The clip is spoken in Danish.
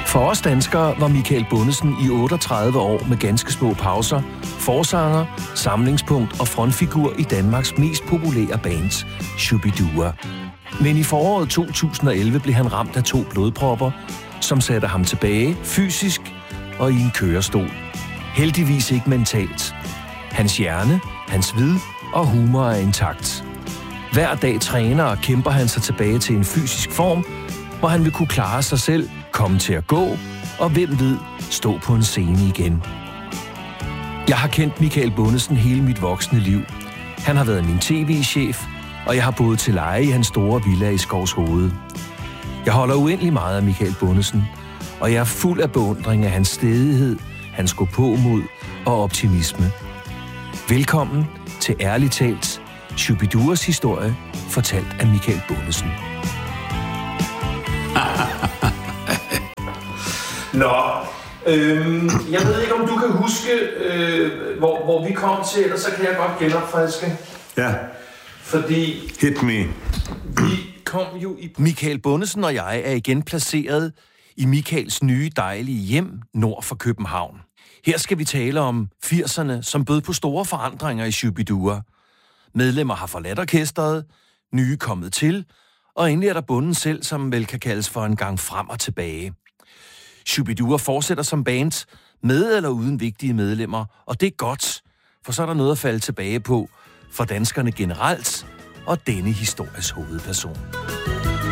For os danskere var Michael Bundesen i 38 år med ganske små pauser forsanger, samlingspunkt og frontfigur i Danmarks mest populære bands, Shubidua. Men i foråret 2011 blev han ramt af 2 blodpropper, som satte ham tilbage fysisk og i en kørestol. Heldigvis ikke mentalt. Hans hjerne, hans vid og humor er intakt. Hver dag træner og kæmper han sig tilbage til en fysisk form, hvor han vil kunne klare sig selv, komme til at gå, og hvem ved, stå på en scene igen. Jeg har kendt Michael Bundesen hele mit voksne liv. Han har været min tv-chef, og jeg har boet til leje i hans store villa i Skovshoved. Jeg holder uendelig meget af Michael Bundesen, og jeg er fuld af beundring af hans stædighed, hans gåpåmod og optimisme. Velkommen til Ærligt Talt, Shubiduas historie, fortalt af Michael Bundesen. Nå, jeg ved ikke, om du kan huske, hvor vi kom til, eller så kan jeg godt genopfriske. Ja. Fordi hit me. Vi kom jo i... Michael Bundesen og jeg er igen placeret i Michaels nye dejlige hjem nord for København. Her skal vi tale om 80'erne, som bød på store forandringer i Shubidua. Medlemmer har forladt orkestret, nye kommet til, og endelig er der Bunden selv, som vel kan kaldes for en gang frem og tilbage. Shubidua fortsætter som band, med eller uden vigtige medlemmer, og det er godt, for så er der noget at falde tilbage på for danskerne generelt, og denne histories hovedperson.